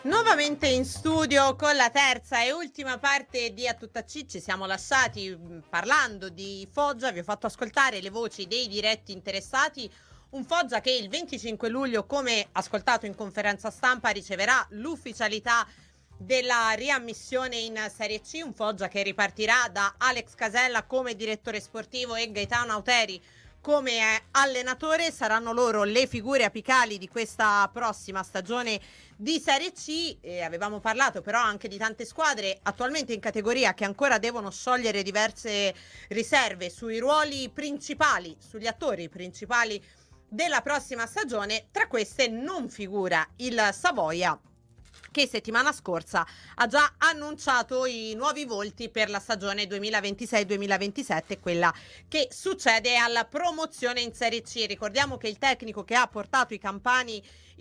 Nuovamente in studio con la terza e ultima parte di A Tutta C. Ci siamo lasciati parlando di Foggia, vi ho fatto ascoltare le voci dei diretti interessati. Un Foggia che il 25 luglio, come ascoltato in conferenza stampa, riceverà l'ufficialità della riammissione in Serie C. Un Foggia che ripartirà da Alex Casella come direttore sportivo e Gaetano Auteri come allenatore. Saranno loro le figure apicali di questa prossima stagione di Serie C. Avevamo parlato però anche di tante squadre attualmente in categoria che ancora devono sciogliere diverse riserve sui ruoli principali, sugli attori principali della prossima stagione. Tra queste non figura il Savoia, che settimana scorsa ha già annunciato i nuovi volti per la stagione 2026-2027, quella che succede alla promozione in Serie C. Ricordiamo che il tecnico che ha portato i campani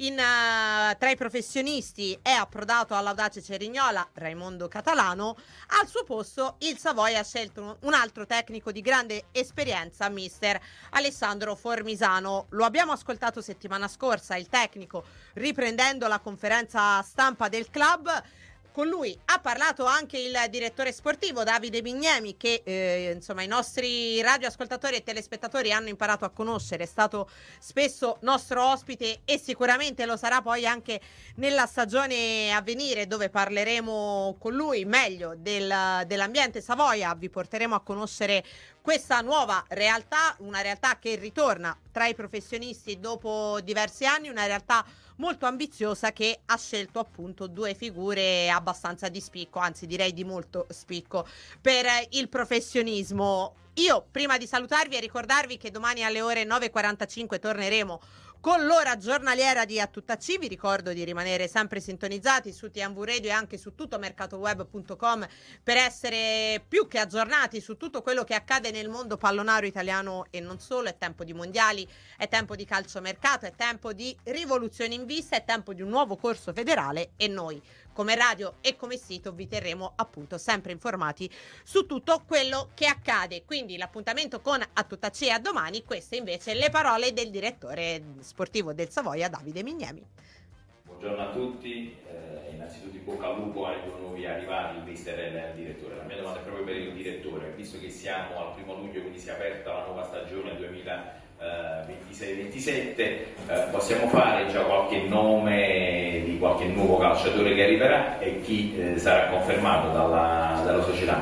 tra i professionisti è approdato all'Audace Cerignola, Raimondo Catalano. Al suo posto il Savoia ha scelto un altro tecnico di grande esperienza, mister Alessandro Formisano. Lo abbiamo ascoltato settimana scorsa, il tecnico, riprendendo la conferenza stampa del club. Con lui ha parlato anche il direttore sportivo Davide Bignemi, che insomma i nostri radioascoltatori e telespettatori hanno imparato a conoscere. È stato spesso nostro ospite e sicuramente lo sarà poi anche nella stagione a venire, dove parleremo con lui meglio dell'ambiente Savoia. Vi porteremo a conoscere questa nuova realtà, una realtà che ritorna tra i professionisti dopo diversi anni, una realtà molto ambiziosa che ha scelto appunto due figure abbastanza di spicco, anzi direi di molto spicco per il professionismo. Io prima di salutarvi e ricordarvi che domani alle ore 9:45 torneremo con l'ora giornaliera di A Tutta C. Vi ricordo di rimanere sempre sintonizzati su TMV Radio e anche su tuttomercatoweb.com per essere più che aggiornati su tutto quello che accade nel mondo pallonaro italiano e non solo. È tempo di mondiali, è tempo di calciomercato, è tempo di rivoluzione in vista, è tempo di un nuovo corso federale e noi come radio e come sito vi terremo appunto sempre informati su tutto quello che accade. Quindi l'appuntamento con A Tutta C è a domani. Queste invece le parole del direttore sportivo del Savoia, Davide Bignemi. Buongiorno a tutti, innanzitutto in bocca al lupo ai due nuovi arrivati, il mister e il direttore. La mia domanda è proprio per il direttore, visto che siamo al 1 luglio, quindi si è aperta la nuova stagione 2026-27, possiamo fare già qualche nome di qualche nuovo calciatore che arriverà e chi sarà confermato dalla società?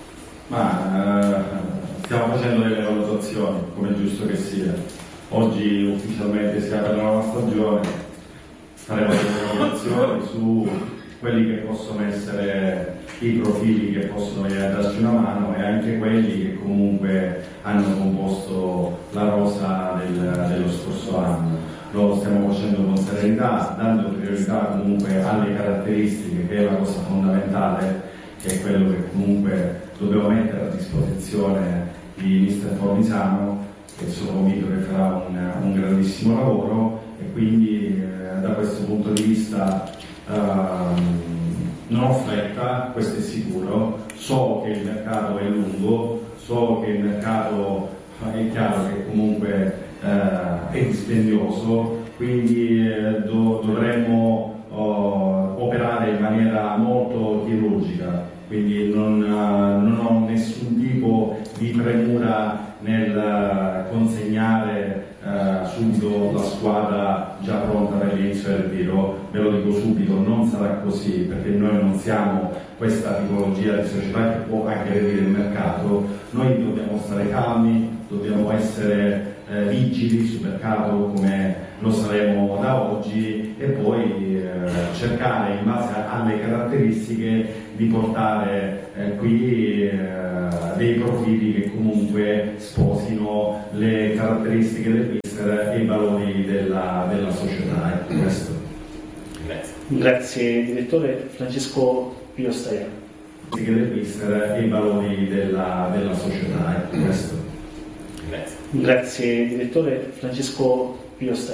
Stiamo facendo delle valutazioni, come è giusto che sia. Oggi ufficialmente si apre la nuova stagione, faremo delle valutazioni su quelli che possono essere i profili che possono venire a darci una mano e anche quelli che comunque hanno composto la rosa dello scorso anno. Lo stiamo facendo con serenità, dando priorità comunque alle caratteristiche, che è la cosa fondamentale, che è quello che comunque dobbiamo mettere a disposizione di mister Formisano, che sono convinto che farà un grandissimo lavoro. E quindi da questo punto di vista non ho fretta, questo è sicuro. So che il mercato è lungo, so che il mercato è chiaro che comunque è dispendioso, quindi dovremmo operare in maniera molto chirurgica, quindi non ho nessun tipo di premura nel consegnare subito la squadra già pronta per l'inizio del tiro. Ve lo dico subito, non sarà così, perché noi non siamo questa tipologia di società che può aggredire il mercato. Noi dobbiamo stare calmi, dobbiamo essere vigili sul mercato come lo saremo da oggi e poi cercare in base alle caratteristiche di portare qui dei profili che comunque sposino le caratteristiche del mister e i valori della società. Questo. Grazie direttore. Francesco Piostea. Del mister e i valori della società. Questo. Grazie direttore. Francesco Piostea.